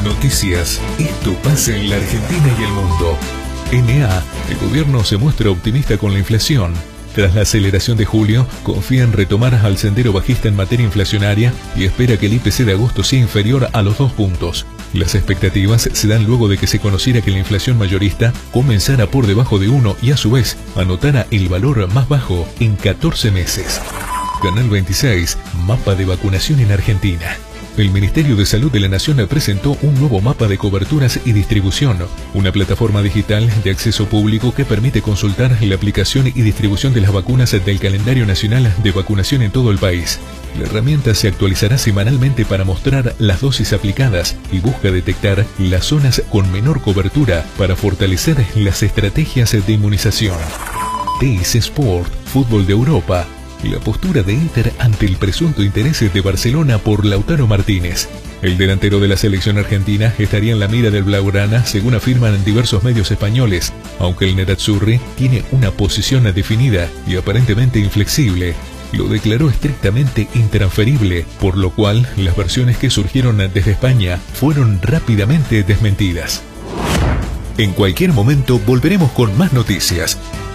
Noticias. Esto pasa en la Argentina y el mundo. NA. El gobierno se muestra optimista con la inflación. Tras la aceleración de julio, confía en retomar al sendero bajista en materia inflacionaria y espera que el IPC de agosto sea inferior a los 2 puntos. Las expectativas se dan luego de que se conociera que la inflación mayorista comenzara por debajo de 1 y a su vez anotara el valor más bajo en 14 meses. Canal 26. Mapa de vacunación en Argentina. El Ministerio de Salud de la Nación presentó un nuevo mapa de coberturas y distribución, una plataforma digital de acceso público que permite consultar la aplicación y distribución de las vacunas del calendario nacional de vacunación en todo el país. La herramienta se actualizará semanalmente para mostrar las dosis aplicadas y busca detectar las zonas con menor cobertura para fortalecer las estrategias de inmunización. TS Sport, fútbol de Europa. La postura de Inter ante el presunto interés de Barcelona por Lautaro Martínez. El delantero de la selección argentina estaría en la mira del blaugrana, según afirman diversos medios españoles, aunque el Nerazzurri tiene una posición definida y aparentemente inflexible. Lo declaró estrictamente intransferible, por lo cual las versiones que surgieron desde España fueron rápidamente desmentidas. En cualquier momento volveremos con más noticias.